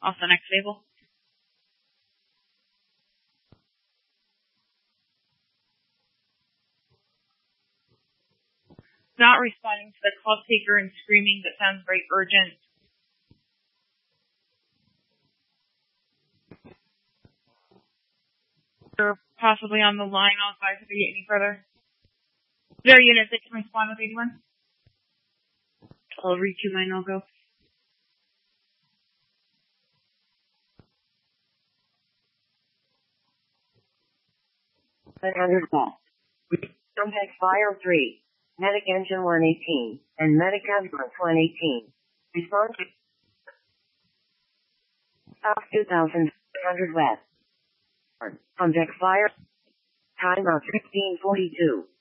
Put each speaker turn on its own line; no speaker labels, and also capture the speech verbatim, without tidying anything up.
off the next table. Not responding to the call taker and screaming that sounds very urgent. Or possibly on the line, I'll advise if we get any further. There are units that can respond with eighty-one. I'll reach you mine, I'll go.
one hundred west. Contact Fire three. Medic Engine one eighteen, and Medic Ambulance one eighteen. Respond to South two thousand one hundred west. Contact Fire. Time of sixteen forty-two.